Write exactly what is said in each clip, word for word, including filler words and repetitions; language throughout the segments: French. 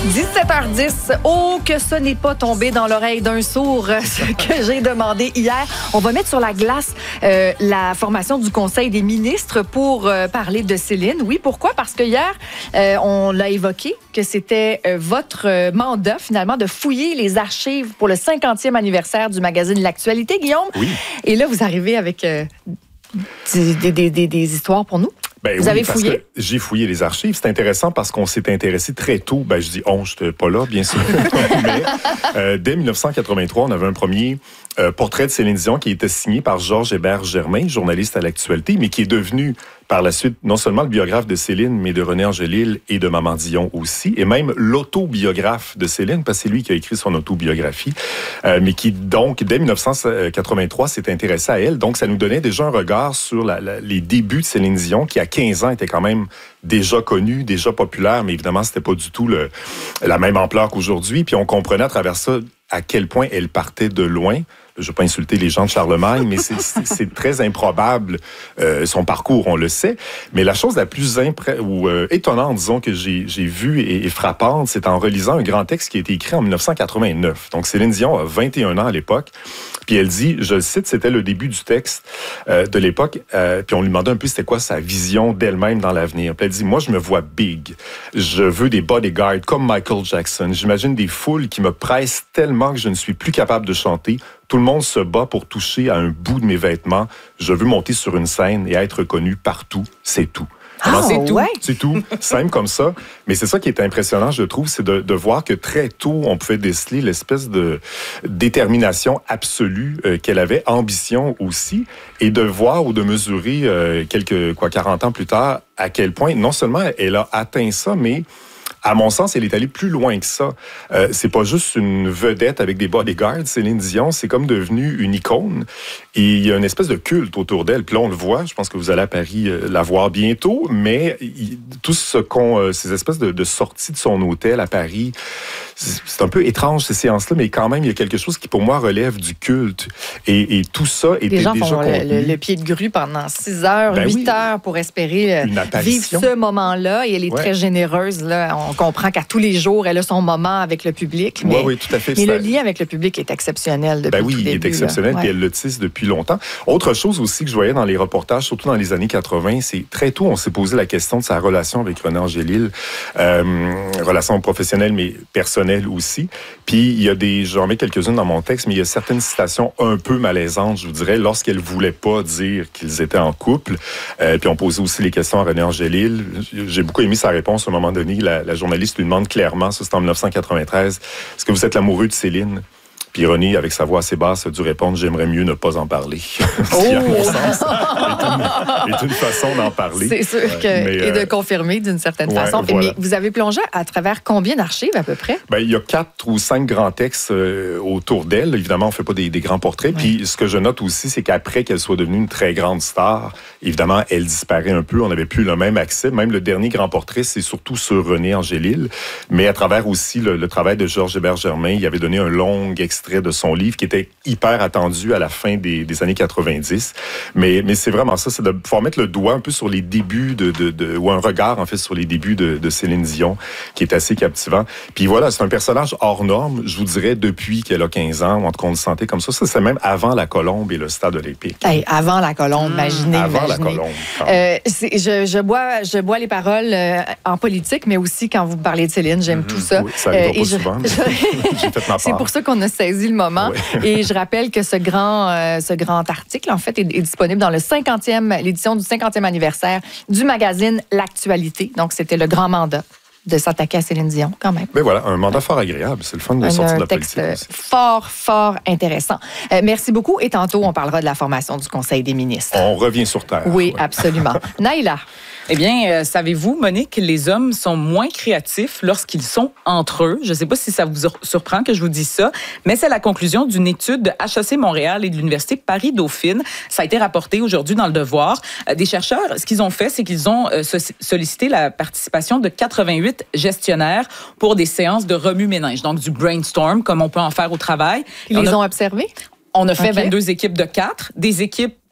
dix-sept heures dix. Oh, que ce n'est pas tombé dans l'oreille d'un sourd, ce que j'ai demandé hier. On va mettre sur la glace euh, la formation du Conseil des ministres pour euh, parler de Céline. Oui, pourquoi? Parce que hier, euh, on l'a évoqué, que c'était euh, votre euh, mandat, finalement, de fouiller les archives pour le cinquantième anniversaire du magazine L'Actualité, Guillaume. Oui. Et là, vous arrivez avec euh, des, des, des, des histoires pour nous. Ben Vous oui, avez parce fouillé? que j'ai fouillé les archives. C'est intéressant parce qu'on s'est intéressé très tôt. Ben, je dis on, je n'étais pas là, bien sûr. Mais euh, dès dix-neuf cent quatre-vingt-trois, on avait un premier euh, portrait de Céline Dion qui était signé par Georges Hébert Germain, journaliste à L'Actualité, mais qui est devenu par la suite non seulement le biographe de Céline, mais de René Angélil et de Maman Dion aussi, et même l'autobiographe de Céline, parce que c'est lui qui a écrit son autobiographie, euh, mais qui donc, dès dix-neuf cent quatre-vingt-trois, s'est intéressé à elle. Donc, ça nous donnait déjà un regard sur la, la, les débuts de Céline Dion, qui à quinze ans était quand même déjà connue, déjà populaire, mais évidemment, c'était pas du tout le, la même ampleur qu'aujourd'hui. Puis on comprenait à travers ça à quel point elle partait de loin. Je ne veux pas insulter les gens de Charlemagne, mais c'est, c'est, c'est très improbable, euh, son parcours, on le sait. Mais la chose la plus impré- ou euh, étonnante, disons, que j'ai, j'ai vue et, et frappante, c'est en relisant un grand texte qui a été écrit en dix-neuf cent quatre-vingt-neuf. Donc, Céline Dion a vingt et un ans à l'époque. Puis elle dit, je le cite, c'était le début du texte euh, de l'époque. Euh, puis on lui demandait un peu c'était quoi sa vision d'elle-même dans l'avenir. Puis elle dit, moi, je me vois big. Je veux des bodyguards comme Michael Jackson. J'imagine des foules qui me pressent tellement que je ne suis plus capable de chanter. Tout le monde se bat pour toucher à un bout de mes vêtements. Je veux monter sur une scène et être connu partout. C'est tout. Ah, Alors, c'est ouais. tout. C'est tout. Simple comme ça. Mais c'est ça qui est impressionnant, je trouve, c'est de, de voir que très tôt, on pouvait déceler l'espèce de détermination absolue euh, qu'elle avait, ambition aussi, et de voir ou de mesurer euh, quelques, quoi, quarante ans plus tard, à quel point, non seulement elle a atteint ça, mais à mon sens, elle est allée plus loin que ça. Euh, c'est pas juste une vedette avec des bodyguards, Céline Dion, c'est comme devenu une icône. Et il y a une espèce de culte autour d'elle. Puis là, on le voit, je pense que vous allez à Paris euh, la voir bientôt, mais il, tout ce qu'on, euh, ces espèces de, de sorties de son hôtel à Paris, c'est, c'est un peu étrange, ces séances-là, mais quand même, il y a quelque chose qui, pour moi, relève du culte. Et, et tout ça était Les gens déjà font contenu. le, le, le pied de grue pendant six heures, Ben huit oui. heures pour espérer Une apparition. vivre ce moment-là. Et elle est Ouais. très généreuse, là. On comprend qu'à tous les jours, elle a son moment avec le public. Mais, Oui, oui, tout à fait. mais Ça- le lien avec le public est exceptionnel depuis Ben oui, tout il début, est exceptionnel, là. puis Ouais. elle le tisse depuis longtemps. Autre chose aussi que je voyais dans les reportages, surtout dans les années quatre-vingt, c'est très tôt, on s'est posé la question de sa relation avec René Angélil, euh, relation professionnelle, mais personnelle aussi. Puis il y a des, j'en mets quelques-unes dans mon texte, mais il y a certaines citations un peu malaisantes, je vous dirais, lorsqu'elle voulait pas dire qu'ils étaient en couple. Euh, puis on posait aussi les questions à René Angélil. J'ai beaucoup aimé sa réponse à un moment donné. La, la journaliste lui demande clairement, ça c'est en dix-neuf cent quatre-vingt-treize, est-ce que vous êtes l'amoureux de Céline? Puis René, avec sa voix assez basse, a dû répondre « J'aimerais mieux ne pas en parler. » Ce qui, à mon sens, est une, est une façon d'en parler. C'est sûr que, Mais, et de euh, confirmer d'une certaine ouais, façon. voilà. Mais vous avez plongé à travers combien d'archives à peu près? Ben, il y a quatre ou cinq grands textes euh, autour d'elle. Évidemment, on ne fait pas des, des grands portraits. Ouais. Puis ce que je note aussi, c'est qu'après qu'elle soit devenue une très grande star, évidemment, elle disparaît un peu. On n'avait plus le même accès. Même le dernier grand portrait, c'est surtout sur René Angélil. Mais à travers aussi le, le travail de Georges Hébert Germain, il avait donné un long extrait de son livre qui était hyper attendu à la fin des, des années quatre-vingt-dix. Mais, mais c'est vraiment ça, c'est de pouvoir mettre le doigt un peu sur les débuts de, de, de ou un regard en fait sur les débuts de, de Céline Dion, qui est assez captivant. Puis voilà, c'est un personnage hors norme, je vous dirais, depuis qu'elle a quinze ans, ou en tout cas on le sentait comme ça. Ça, c'est même avant la Colombe et le Stade olympique. Hey, avant la Colombe, imaginez. Avant imaginez. la Colombe. quand même. Euh, c'est- je, je, bois, je bois les paroles euh, en politique, mais aussi quand vous parlez de Céline, j'aime tout ça. Oui, ça arrive Euh, pas et je- souvent, mais j'ai fait ma part. C'est pour ça qu'on a saisi le moment. Ouais. Et je rappelle que ce grand, euh, ce grand article, en fait, est, est disponible dans le cinquantième, l'édition du cinquantième anniversaire du magazine L'Actualité. Donc, c'était le grand mandat de s'attaquer à Céline Dion, quand même. Mais voilà, un mandat fort agréable. C'est le fun de Un, sortir de un la texte politique aussi. fort, fort intéressant. Euh, merci beaucoup. Et tantôt, on parlera de la formation du Conseil des ministres. On revient sur Terre. Oui, Ouais. absolument. Naïla. Eh bien, euh, savez-vous, Monique, les hommes sont moins créatifs lorsqu'ils sont entre eux. Je ne sais pas si ça vous sur- surprend que je vous dise ça, mais c'est la conclusion d'une étude de H E C Montréal et de l'Université Paris-Dauphine. Ça a été rapporté aujourd'hui dans Le Devoir. Euh, des chercheurs, ce qu'ils ont fait, c'est qu'ils ont euh, so- sollicité la participation de quatre-vingt-huit gestionnaires pour des séances de remue-ménage, donc du brainstorm, comme on peut en faire au travail. Ils On les a- ont observés? On a fait OK. vingt-deux équipes de quatre, des équipes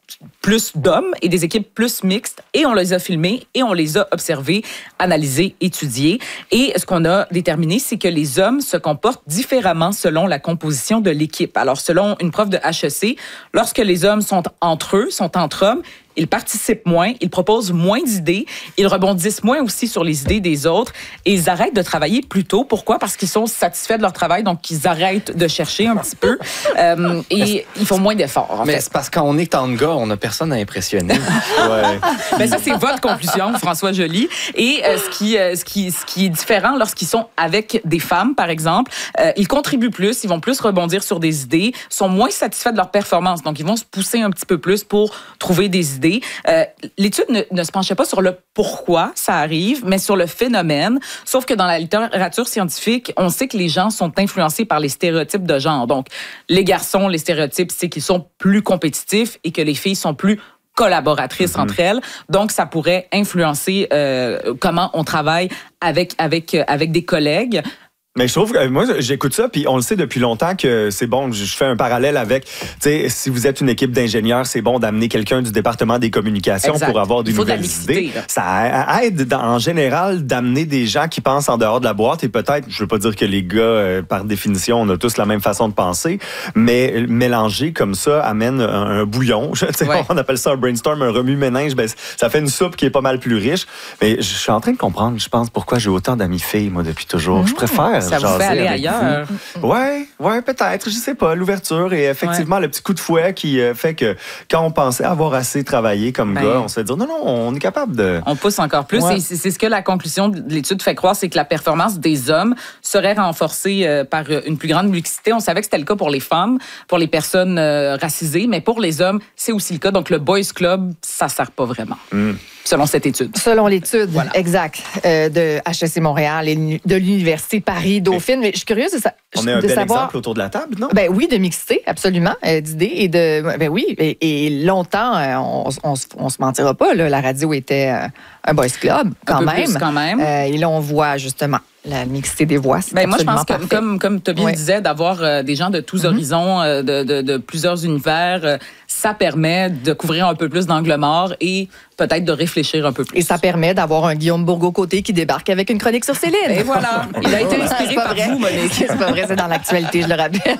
plus d'hommes et des équipes plus mixtes. Et on les a filmés et on les a observés, analysés, étudiés. Et ce qu'on a déterminé, c'est que les hommes se comportent différemment selon la composition de l'équipe. Alors, selon une prof de H E C, lorsque les hommes sont entre eux, sont entre hommes, ils participent moins, ils proposent moins d'idées, ils rebondissent moins aussi sur les idées des autres et ils arrêtent de travailler plus tôt. Pourquoi? Parce qu'ils sont satisfaits de leur travail, donc ils arrêtent de chercher un petit peu euh, et ils font moins d'efforts. Mais fait. c'est parce qu'on est en gars, on n'a personne à impressionner. Ouais. Ben ça, c'est votre conclusion, François Joly. Et euh, ce, qui, euh, ce, qui, ce qui est différent lorsqu'ils sont avec des femmes, par exemple, euh, ils contribuent plus, ils vont plus rebondir sur des idées, sont moins satisfaits de leur performance, donc ils vont se pousser un petit peu plus pour trouver des idées. Euh, l'étude ne, ne se penchait pas sur le pourquoi ça arrive, mais sur le phénomène. Sauf que dans la littérature scientifique, on sait que les gens sont influencés par les stéréotypes de genre. Donc, les garçons, les stéréotypes, c'est qu'ils sont plus compétitifs et que les filles sont plus collaboratrices mm-hmm. entre elles. Donc, ça pourrait influencer euh, comment on travaille avec, avec, avec des collègues. Mais je trouve que moi, j'écoute ça, puis on le sait depuis longtemps que c'est bon. Je fais un parallèle avec, tu sais, si vous êtes une équipe d'ingénieurs, c'est bon d'amener quelqu'un du département des communications exact. Pour avoir des nouvelles idées. Là. Ça aide en général d'amener des gens qui pensent en dehors de la boîte. Et peut-être, je veux pas dire que les gars, euh, par définition, on a tous la même façon de penser, mais mélanger comme ça amène un, un bouillon. Ouais. On appelle ça un brainstorm, un remue-ménage. Ben, ça fait une soupe qui est pas mal plus riche. Mais je suis en train de comprendre, je pense, pourquoi j'ai autant d'amis filles, moi, depuis toujours. Mmh. Je préfère. Ça vous fait aller ailleurs. Oui, ouais, peut-être, je sais pas. L'ouverture et effectivement ouais. le petit coup de fouet qui fait que quand on pensait avoir assez travaillé comme ben, gars, on se fait dire non, non, on est capable de... On pousse encore plus. Ouais. Et c'est ce que la conclusion de l'étude fait croire, c'est que la performance des hommes serait renforcée euh, par une plus grande mixité. On savait que c'était le cas pour les femmes, pour les personnes euh, racisées, mais pour les hommes, c'est aussi le cas. Donc le Boys Club, ça sert pas vraiment. Mm. Selon cette étude. Selon l'étude, voilà. exact, euh, de H E C Montréal et de l'Université Paris-Dauphine. Mais je suis curieuse de, sa- On est un de bel savoir... exemple autour de la table, non? Ben oui, de mixité, absolument, euh, d'idées et de... Ben oui, et, et longtemps, euh, on, on, on se mentira pas, là, la radio était euh, un boys club, quand un peu même. Plus, quand même. Euh, et là, on voit justement la mixité des voix. Ben moi, je pense que, parfait. comme, comme Toby ouais. disait, d'avoir euh, des gens de tous mm-hmm. horizons, euh, de, de, de plusieurs univers, euh, ça permet de couvrir un peu plus d'angles morts et peut-être de réfléchir un peu plus. Et ça permet d'avoir un Guillaume Bourgault-Côté qui débarque avec une chronique sur Céline. Et voilà. Il a été inspiré par vrai. vous, Monique. C'est pas vrai, c'est dans l'actualité, je le rappelle.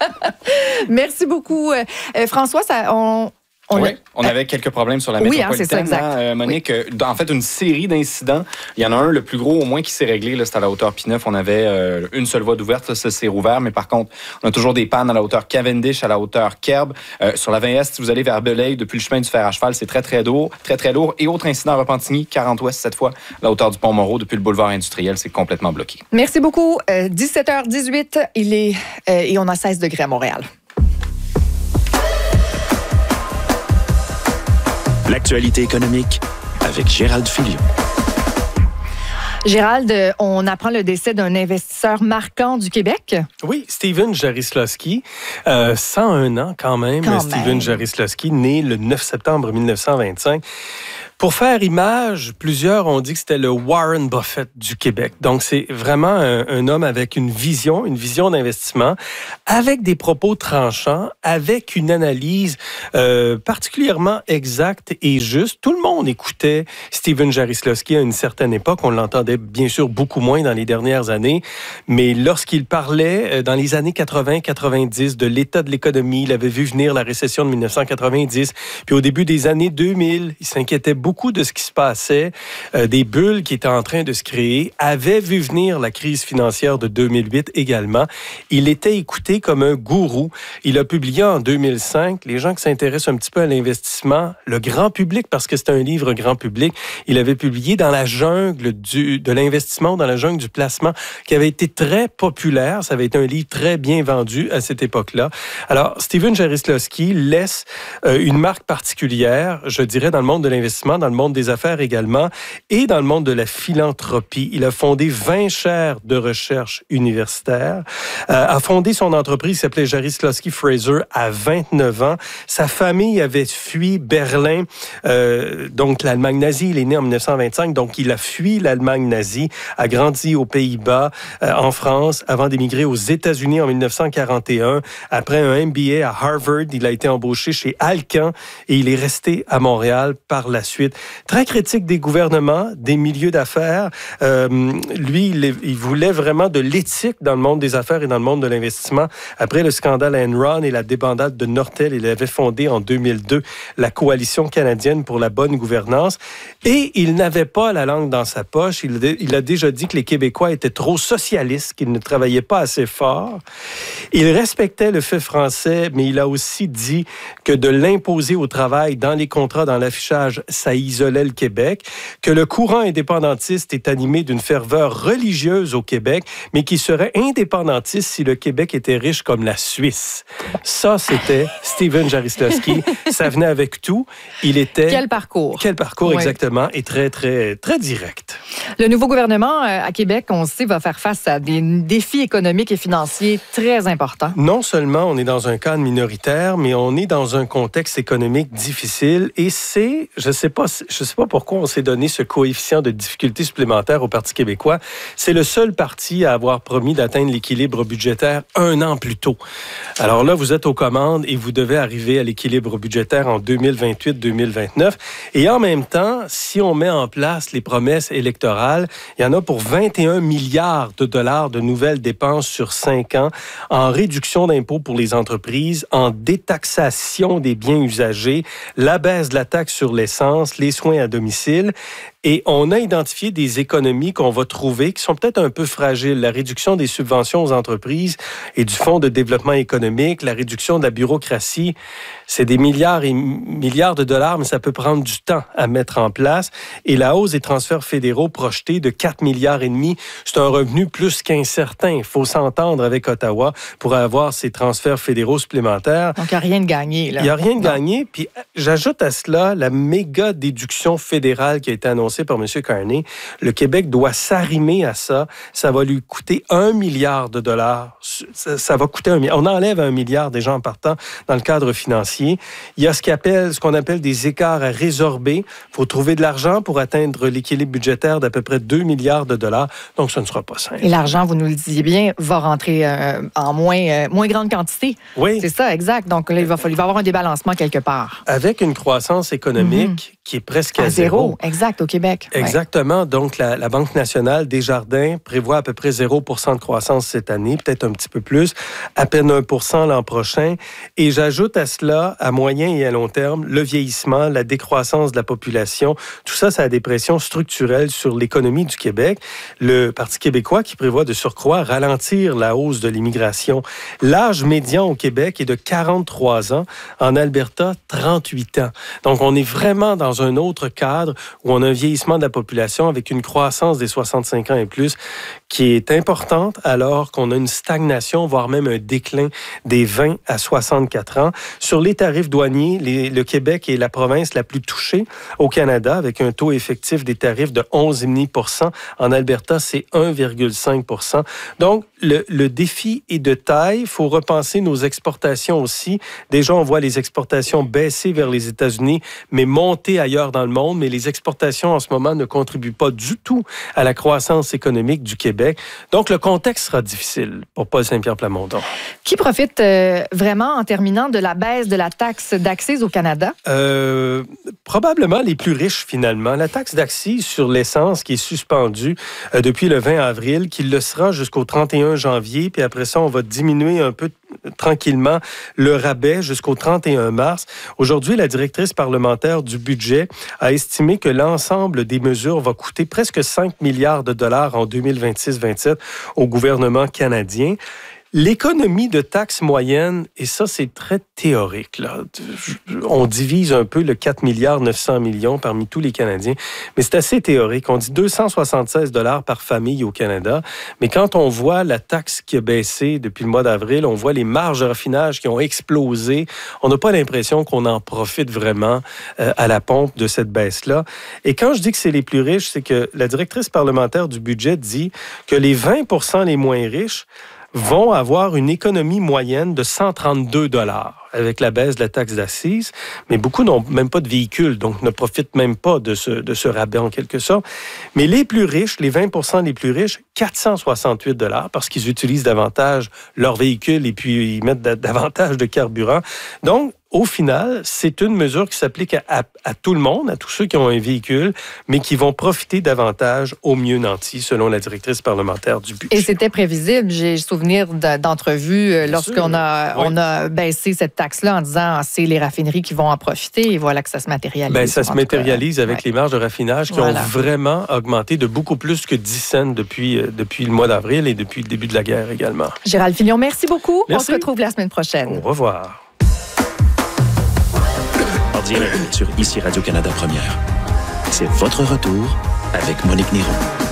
Merci beaucoup. Euh, François, ça, on... On oui, a... on avait quelques problèmes sur la oui, métropolitaine. Hein, c'est ça, exact. Hein, euh, Monique, oui. En fait, une série d'incidents. Il y en a un, le plus gros au moins, qui s'est réglé. Là, c'était à la hauteur P neuf. On avait euh, une seule voie d'ouverte. Là, ça s'est rouvert. Mais par contre, on a toujours des pannes à la hauteur Cavendish, à la hauteur Kerb. Euh, sur la vingt Est, si vous allez vers Belleuil, depuis le chemin du fer à cheval, c'est très, très lourd. Très, très lourd. Et autre incident à Repentigny, quarante Ouest, cette fois, à la hauteur du Pont-Moreau, depuis le boulevard industriel, c'est complètement bloqué. Merci beaucoup. Euh, dix-sept heures dix-huit, il est, euh, et on a seize degrés à Montréal. L'actualité économique avec Gérald Filion. Gérald, on apprend le décès d'un investisseur marquant du Québec. Oui, Steven Jarislowski, euh, cent un ans quand même. Quand Steven même. Jarislowski, né le neuf septembre mille neuf cent vingt-cinq. Pour faire image, plusieurs ont dit que c'était le Warren Buffett du Québec. Donc, c'est vraiment un, un homme avec une vision, une vision d'investissement, avec des propos tranchants, avec une analyse euh, particulièrement exacte et juste. Tout le monde écoutait Steven Jarislowski à une certaine époque. On l'entendait bien sûr beaucoup moins dans les dernières années, mais lorsqu'il parlait dans les années quatre-vingts quatre-vingt-dix de l'état de l'économie, il avait vu venir la récession de mille neuf cent quatre-vingt-dix, puis au début des années deux mille, il s'inquiétait beaucoup de ce qui se passait, euh, des bulles qui étaient en train de se créer, avait vu venir la crise financière de deux mille huit également. Il était écouté comme un gourou. Il a publié en deux mille cinq, les gens qui s'intéressent un petit peu à l'investissement, le grand public, parce que c'est un livre grand public, il avait publié Dans la jungle du, de l'investissement, dans la jungle du placement, qui avait été très populaire. Ça avait été un livre très bien vendu à cette époque-là. Alors, Steven Jarislowski laisse euh, une marque particulière, je dirais, dans le monde de l'investissement, l'argent, dans le monde des affaires également, et dans le monde de la philanthropie. Il a fondé vingt chaires de recherche universitaire, euh, a fondé son entreprise qui s'appelait Jarislowsky Fraser à vingt-neuf ans. Sa famille avait fui Berlin, euh, donc l'Allemagne nazie. Il est né en dix-neuf cent vingt-cinq, donc il a fui l'Allemagne nazie, a grandi aux Pays-Bas, euh, en France, avant d'émigrer aux États-Unis en dix-neuf cent quarante et un. Après un M B A à Harvard, il a été embauché chez Alcan et il est resté à Montréal par la suite. Très critique des gouvernements, des milieux d'affaires. Euh, lui, il, il voulait vraiment de l'éthique dans le monde des affaires et dans le monde de l'investissement. Après le scandale Enron et la débandade de Nortel, il avait fondé en deux mille deux la Coalition canadienne pour la bonne gouvernance. Et il n'avait pas la langue dans sa poche. Il, il a déjà dit que les Québécois étaient trop socialistes, qu'ils ne travaillaient pas assez fort. Il respectait le fait français, mais il a aussi dit que de l'imposer au travail dans les contrats, dans l'affichage, ça isolait le Québec, que le courant indépendantiste est animé d'une ferveur religieuse au Québec, mais qui serait indépendantiste si le Québec était riche comme la Suisse. Ça, c'était Stephen Jarislowsky. Ça venait avec tout. Il était... Quel parcours. Quel parcours, oui. Exactement, et très, très, très direct. Le nouveau gouvernement à Québec, on sait, va faire face à des défis économiques et financiers très importants. Non seulement on est dans un cadre minoritaire, mais on est dans un contexte économique difficile. Et c'est, je ne sais pas, je sais pas pourquoi on s'est donné ce coefficient de difficulté supplémentaire au Parti québécois. C'est le seul parti à avoir promis d'atteindre l'équilibre budgétaire un an plus tôt. Alors là, vous êtes aux commandes et vous devez arriver à l'équilibre budgétaire en deux mille vingt-huit deux mille vingt-neuf. Et en même temps, si on met en place les promesses électorales, il y en a pour vingt et un milliards de dollars de nouvelles dépenses sur cinq ans, en réduction d'impôts pour les entreprises, en détaxation des biens usagés, la baisse de la taxe sur l'essence, les soins à domicile. Et on a identifié des économies qu'on va trouver qui sont peut-être un peu fragiles. La réduction des subventions aux entreprises et du Fonds de développement économique, la réduction de la bureaucratie, c'est des milliards et milliards de dollars, mais ça peut prendre du temps à mettre en place. Et la hausse des transferts fédéraux projetés de quatre milliards et demi, c'est un revenu plus qu'incertain. Il faut s'entendre avec Ottawa pour avoir ces transferts fédéraux supplémentaires. Donc, il n'y a rien de gagné, là. Il n'y a rien de gagné. Puis, j'ajoute à cela la méga déduction fédérale qui a été annoncée par M. Carney. Le Québec doit s'arrimer à ça. Ça va lui coûter un milliard de dollars. Ça, ça va coûter un milliard. On enlève un milliard déjà en partant dans le cadre financier. Il y a ce qu'on appelle, ce qu'on appelle des écarts à résorber. Il faut trouver de l'argent pour atteindre l'équilibre budgétaire d'à peu près deux milliards de dollars. Donc, ce ne sera pas simple. Et l'argent, vous nous le disiez bien, va rentrer euh, en moins, euh, moins grande quantité. Oui. C'est ça, exact. Donc, là, il va, il va y avoir un débalancement quelque part. Avec une croissance économique mm-hmm. qui est presque à, à zéro. zéro. Exact, au Québec. Exactement. Ouais. Donc, la, la Banque nationale Desjardins prévoit à peu près zéro pour cent de croissance cette année, peut-être un petit peu plus, à peine un pour cent l'an prochain. Et j'ajoute à cela, à moyen et à long terme, le vieillissement, la décroissance de la population. Tout ça, ça a des pressions structurelles sur l'économie du Québec. Le Parti québécois qui prévoit de surcroît ralentir la hausse de l'immigration. L'âge médian au Québec est de quarante-trois ans. En Alberta, trente-huit ans. Donc, on est vraiment dans un autre cadre où on a un vieillissement de la population avec une croissance des soixante-cinq ans et plus qui est importante alors qu'on a une stagnation, voire même un déclin des vingt à soixante-quatre ans. Sur les tarifs douaniers, les, le Québec est la province la plus touchée au Canada avec un taux effectif des tarifs de onze virgule cinq pour cent. En Alberta, c'est un virgule cinq pour cent. Donc, le, le défi est de taille. Il faut repenser nos exportations aussi. Déjà, on voit les exportations baisser vers les États-Unis, mais monter ailleurs dans le monde. Mais les exportations, en ce moment, ne contribuent pas du tout à la croissance économique du Québec. Donc, le contexte sera difficile pour Paul Saint-Pierre Plamondon. Qui profite euh, vraiment, en terminant, de la baisse de la taxe d'accise au Canada? Euh, probablement les plus riches, finalement. La taxe d'accise sur l'essence qui est suspendue euh, depuis le vingt avril, qui le sera jusqu'au trente et un janvier, puis après ça, on va diminuer un peu tranquillement le rabais jusqu'au trente et un mars. Aujourd'hui, la directrice parlementaire du budget a estimé que l'ensemble des mesures va coûter presque cinq milliards de dollars en deux mille vingt-six vingt-sept au gouvernement canadien. L'économie de taxe moyenne, et ça, c'est très théorique, là. On divise un peu le quatre milliards neuf cents millions parmi tous les Canadiens, mais c'est assez théorique. On dit deux cent soixante-seize dollars par famille au Canada, mais quand on voit la taxe qui a baissé depuis le mois d'avril, on voit les marges de raffinage qui ont explosé, on n'a pas l'impression qu'on en profite vraiment euh, à la pompe de cette baisse-là. Et quand je dis que c'est les plus riches, c'est que la directrice parlementaire du budget dit que les vingt pour cent les moins riches vont avoir une économie moyenne de cent trente-deux dollars avec la baisse de la taxe d'assises, mais beaucoup n'ont même pas de véhicule, donc ne profitent même pas de ce, de ce rabais en quelque sorte. Mais les plus riches, les vingt pour cent les plus riches, quatre cent soixante-huit dollars parce qu'ils utilisent davantage leur véhicule et puis ils mettent davantage de carburant. Donc, au final, c'est une mesure qui s'applique à, à, à tout le monde, à tous ceux qui ont un véhicule, mais qui vont profiter davantage aux mieux nantis, selon la directrice parlementaire du budget. Et c'était prévisible. J'ai souvenir d'entrevues lorsqu'on a, oui. on a baissé cette taxe-là en disant ah, c'est les raffineries qui vont en profiter et voilà que ça se matérialise. Bien, ça se matérialise cas, avec ouais. les marges de raffinage qui voilà. ont vraiment augmenté de beaucoup plus que dix cents depuis, depuis le mois d'avril et depuis le début de la guerre également. Gérald Filion, merci beaucoup. Merci. On se retrouve la semaine prochaine. Au revoir. En direct sur Ici Radio-Canada Première. C'est votre retour avec Monique Néron.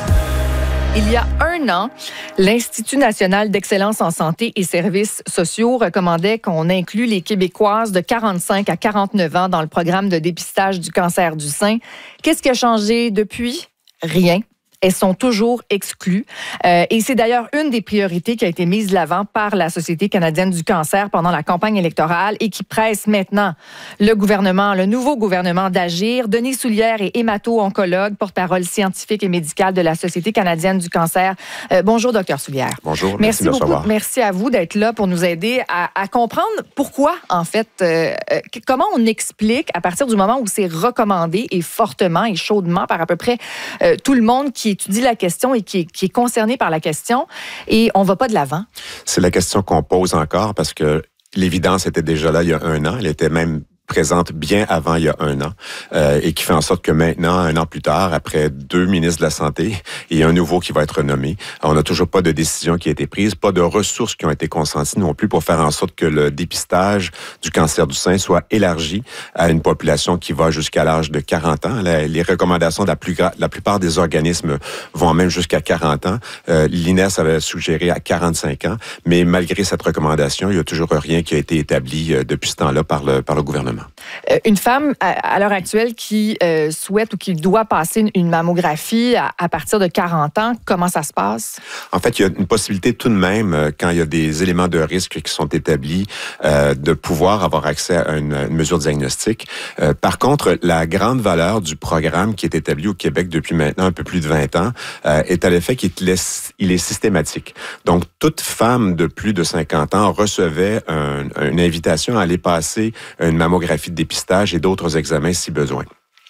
Il y a un an, l'Institut national d'excellence en santé et services sociaux recommandait qu'on inclue les Québécoises de quarante-cinq à quarante-neuf ans dans le programme de dépistage du cancer du sein. Qu'est-ce qui a changé depuis? Rien. Elles sont toujours exclues. Euh, et c'est d'ailleurs une des priorités qui a été mise de l'avant par la Société canadienne du cancer pendant la campagne électorale et qui presse maintenant le gouvernement, le nouveau gouvernement d'agir. Denis Soulière est hémato-oncologue, porte-parole scientifique et médicale de la Société canadienne du cancer. Euh, bonjour, docteur Soulière. Bonjour, merci, merci de beaucoup. recevoir. Merci à vous d'être là pour nous aider à, à comprendre pourquoi, en fait, euh, euh, comment on explique à partir du moment où c'est recommandé et fortement et chaudement par à peu près euh, tout le monde qui étudie la question et qui est, qui est concerné par la question, et on ne va pas de l'avant? C'est la question qu'on pose encore parce que l'évidence était déjà là il y a un an. Elle était même présente bien avant il y a un an euh, et qui fait en sorte que maintenant, un an plus tard, après deux ministres de la Santé, il y a un nouveau qui va être nommé. On n'a toujours pas de décision qui a été prise, pas de ressources qui ont été consenties non plus pour faire en sorte que le dépistage du cancer du sein soit élargi à une population qui va jusqu'à l'âge de quarante ans. La, les recommandations de la, plus, la plupart des organismes vont même jusqu'à quarante ans. Euh, L'I N E S avait suggéré à quarante-cinq ans, mais malgré cette recommandation, il n'y a toujours rien qui a été établi euh, depuis ce temps-là par le, par le gouvernement. Une femme, à, à l'heure actuelle, qui euh, souhaite ou qui doit passer une, une mammographie à, à partir de quarante ans, comment ça se passe? En fait, il y a une possibilité tout de même, euh, quand il y a des éléments de risque qui sont établis, euh, de pouvoir avoir accès à une, une mesure diagnostique. Euh, par contre, la grande valeur du programme qui est établi au Québec depuis maintenant un peu plus de vingt ans euh, est à l'effet qu'il est, il est systématique. Donc, toute femme de plus de cinquante ans recevait un, une invitation à aller passer une mammographie de dépistage et d'autres examens si besoin.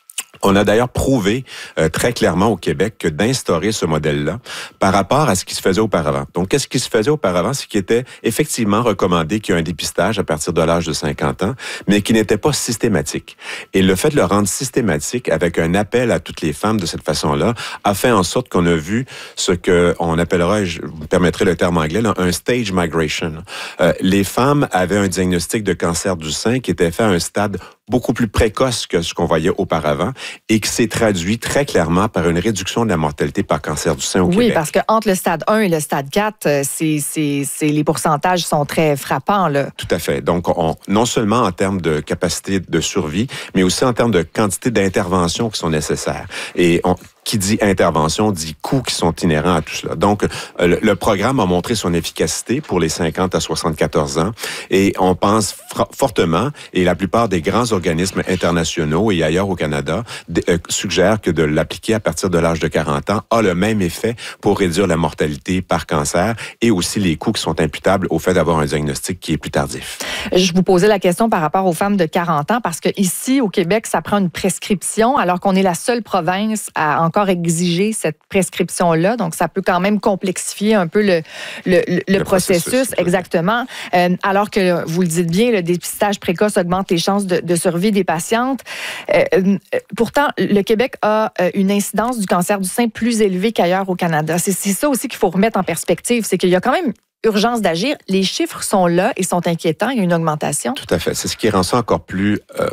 On a d'ailleurs prouvé euh, très clairement au Québec que d'instaurer ce modèle-là par rapport à ce qui se faisait auparavant. Donc, qu'est-ce qui se faisait auparavant? C'est qu'il était effectivement recommandé qu'il y ait un dépistage à partir de l'âge de cinquante ans, mais qui n'était pas systématique. Et le fait de le rendre systématique avec un appel à toutes les femmes de cette façon-là a fait en sorte qu'on a vu ce qu'on appellera, je vous permettrai le terme anglais, là, un stage migration. Euh, les femmes avaient un diagnostic de cancer du sein qui était fait à un stade beaucoup plus précoce que ce qu'on voyait auparavant et qui s'est traduit très clairement par une réduction de la mortalité par cancer du sein au oui, Québec. Oui, parce qu'entre le stade un et le stade quatre, c'est, c'est, c'est, les pourcentages sont très frappants, là. Tout à fait. Donc, on, non seulement en termes de capacité de survie, mais aussi en termes de quantité d'interventions qui sont nécessaires. Et on, qui dit intervention, dit coûts qui sont inhérents à tout cela. Donc, le, le programme a montré son efficacité pour les cinquante à soixante-quatorze ans et on pense fra- fortement, et la plupart des grands organismes internationaux et ailleurs au Canada d- euh, suggèrent que de l'appliquer à partir de l'âge de quarante ans a le même effet pour réduire la mortalité par cancer et aussi les coûts qui sont imputables au fait d'avoir un diagnostic qui est plus tardif. Je vous posais la question par rapport aux femmes de quarante ans parce que ici, au Québec, ça prend une prescription alors qu'on est la seule province à encore exiger cette prescription-là. Donc, ça peut quand même complexifier un peu le, le, le, le processus. processus exactement. Euh, alors que, vous le dites bien, le dépistage précoce augmente les chances de, de survie des patientes. Euh, euh, pourtant, le Québec a euh, une incidence du cancer du sein plus élevée qu'ailleurs au Canada. C'est, c'est ça aussi qu'il faut remettre en perspective. C'est qu'il y a quand même urgence d'agir. Les chiffres sont là et sont inquiétants. Il y a une augmentation. Tout à fait. C'est ce qui rend ça encore plus euh,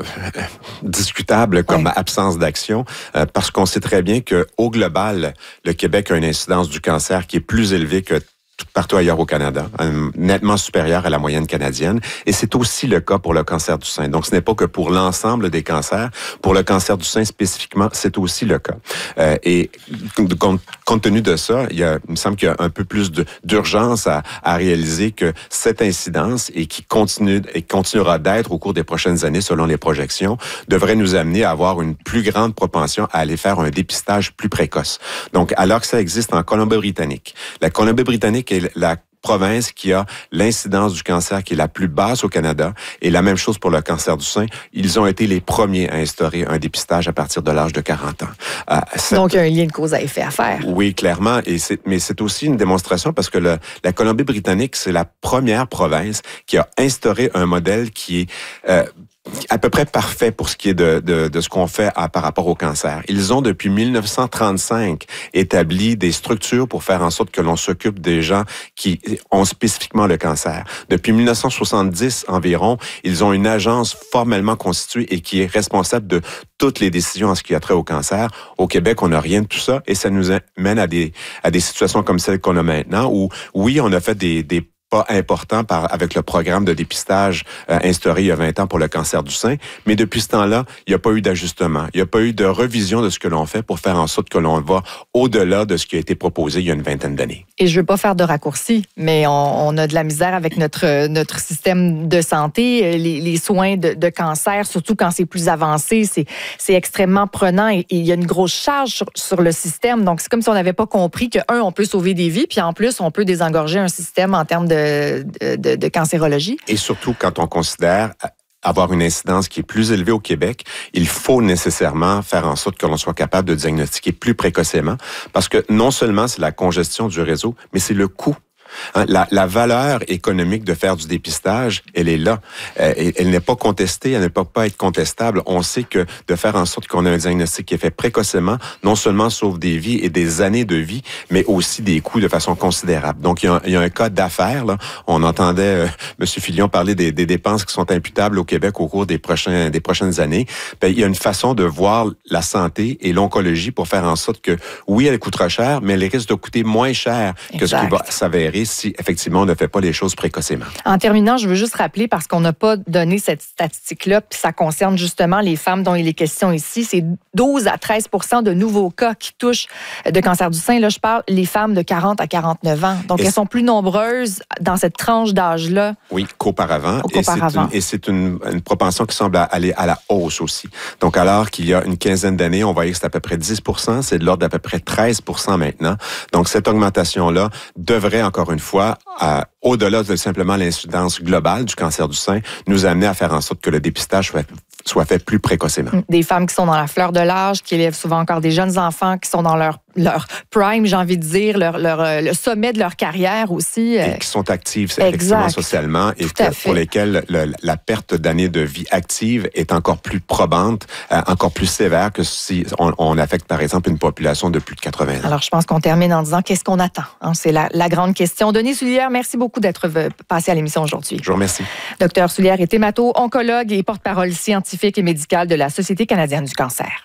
discutable comme ouais. absence d'action, euh, parce qu'on sait très bien qu'au global, le Québec a une incidence du cancer qui est plus élevée que partout ailleurs au Canada, nettement supérieure à la moyenne canadienne. Et c'est aussi le cas pour le cancer du sein. Donc, ce n'est pas que pour l'ensemble des cancers. Pour le cancer du sein spécifiquement, c'est aussi le cas. Euh, et compte, compte tenu de ça, il, y a, il me semble qu'il y a un peu plus de, d'urgence à, à réaliser que cette incidence, et qui continue et continuera d'être au cours des prochaines années, selon les projections, devrait nous amener à avoir une plus grande propension à aller faire un dépistage plus précoce. Donc, alors que ça existe en Colombie-Britannique, la Colombie-Britannique est la province qui a l'incidence du cancer qui est la plus basse au Canada, et la même chose pour le cancer du sein. Ils ont été les premiers à instaurer un dépistage à partir de l'âge de quarante ans. Euh, cette... Donc, il y a un lien de cause à effet à faire. Oui, clairement. Et c'est, mais c'est aussi une démonstration parce que le, la Colombie-Britannique, c'est la première province qui a instauré un modèle qui est euh, à peu près parfait pour ce qui est de, de, de ce qu'on fait à, par rapport au cancer. Ils ont, depuis mille neuf cent trente-cinq, établi des structures pour faire en sorte que l'on s'occupe des gens qui ont spécifiquement le cancer. Depuis mille neuf cent soixante-dix environ, ils ont une agence formellement constituée et qui est responsable de toutes les décisions en ce qui a trait au cancer. Au Québec, on n'a rien de tout ça, et ça nous amène à des, à des situations comme celle qu'on a maintenant, où, oui, on a fait des, des pas important par, avec le programme de dépistage euh, instauré il y a vingt ans pour le cancer du sein. Mais depuis ce temps-là, il n'y a pas eu d'ajustement. Il n'y a pas eu de revision de ce que l'on fait pour faire en sorte que l'on va au-delà de ce qui a été proposé il y a une vingtaine d'années. Et je ne veux pas faire de raccourci, mais on, on a de la misère avec notre, notre système de santé. Les, les soins de, de cancer, surtout quand c'est plus avancé, c'est, c'est extrêmement prenant et, et il y a une grosse charge sur, sur le système. Donc, c'est comme si on n'avait pas compris que, un, on peut sauver des vies, puis en plus, on peut désengorger un système en termes de De, de, de cancérologie. Et surtout, quand on considère avoir une incidence qui est plus élevée au Québec, il faut nécessairement faire en sorte que l'on soit capable de diagnostiquer plus précocement, parce que non seulement c'est la congestion du réseau, mais c'est le coût. Hein, la, la valeur économique de faire du dépistage, elle est là. Euh, elle n'est pas contestée, elle ne peut pas être contestable. On sait que de faire en sorte qu'on ait un diagnostic qui est fait précocement, non seulement sauve des vies et des années de vie, mais aussi des coûts de façon considérable. Donc, il y a un, il y a un cas d'affaires. Là. On entendait euh, M. Filion parler des, des dépenses qui sont imputables au Québec au cours des, prochains, des prochaines années. Bien, il y a une façon de voir la santé et l'oncologie pour faire en sorte que, oui, elle coûtera cher, mais elle risque de coûter moins cher que exact. Ce qui va s'avérer si, effectivement, on ne fait pas les choses précocement. En terminant, je veux juste rappeler, parce qu'on n'a pas donné cette statistique-là, puis ça concerne justement les femmes dont il est question ici, c'est douze à treize pour cent de nouveaux cas qui touchent de cancer du sein. Là, je parle les femmes de quarante à quarante-neuf ans. Donc, et elles sont plus nombreuses dans cette tranche d'âge-là. Oui, qu'auparavant. qu'auparavant. Et c'est, une, et c'est une, une propension qui semble aller à la hausse aussi. Donc, alors qu'il y a une quinzaine d'années, on voyait que c'était à peu près dix pour cent, c'est de l'ordre d'à peu près treize pour cent maintenant. Donc, cette augmentation-là devrait, encore une fois, à, au-delà de simplement l'incidence globale du cancer du sein, nous amener à faire en sorte que le dépistage soit, soit fait plus précocement. Des femmes qui sont dans la fleur de l'âge, qui élèvent souvent encore des jeunes enfants, qui sont dans leur, leur prime, j'ai envie de dire, leur, leur, le sommet de leur carrière aussi. Et qui sont actives, effectivement, socialement, et que, pour lesquelles le, la perte d'années de vie active est encore plus probante, euh, encore plus sévère que si on, on affecte, par exemple, une population de plus de quatre-vingts ans. Alors, je pense qu'on termine en disant qu'est-ce qu'on attend? Hein? C'est la, la grande question. Denis Soulière, merci beaucoup d'être passé à l'émission aujourd'hui. Je vous remercie. Docteur Soulière est hémato-oncologue et porte-parole scientifique et médicale de la Société canadienne du cancer.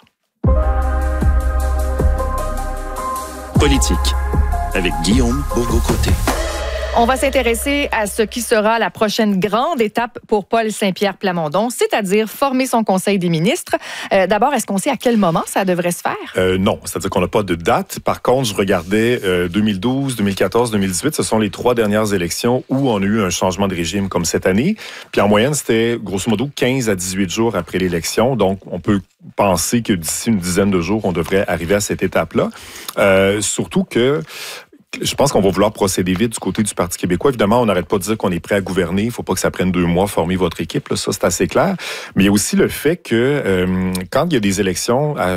Politique, avec Guillaume Bourgault-Côté. On va s'intéresser à ce qui sera la prochaine grande étape pour Paul Saint-Pierre Plamondon, c'est-à-dire former son conseil des ministres. Euh, d'abord, est-ce qu'on sait à quel moment ça devrait se faire? Euh, non, c'est-à-dire qu'on n'a pas de date. Par contre, je regardais euh, deux mille douze, deux mille quatorze, deux mille dix-huit. Ce sont les trois dernières élections où on a eu un changement de régime comme cette année. Puis en moyenne, c'était grosso modo quinze à dix-huit jours après l'élection. Donc, on peut penser que d'ici une dizaine de jours, on devrait arriver à cette étape-là. Euh, surtout que je pense qu'on va vouloir procéder vite du côté du Parti québécois. Évidemment, on n'arrête pas de dire qu'on est prêt à gouverner. Il ne faut pas que ça prenne deux mois former votre équipe. Là, ça, c'est assez clair. Mais il y a aussi le fait que euh, quand il y a des élections à